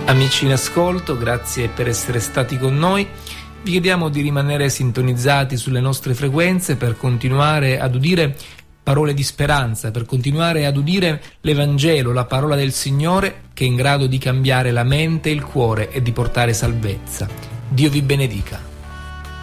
Amici in ascolto, grazie per essere stati con noi. Vi chiediamo di rimanere sintonizzati sulle nostre frequenze per continuare ad udire parole di speranza, per continuare ad udire l'Evangelo, la parola del Signore, che è in grado di cambiare la mente e il cuore e di portare salvezza. Dio vi benedica.